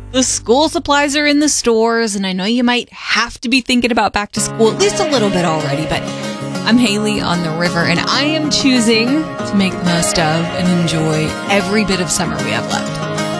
The school supplies are in the stores, and I know you might have to be thinking about back to school at least a little bit already, but I'm Haley on the river, and I am choosing to make the most of and enjoy every bit of summer we have left.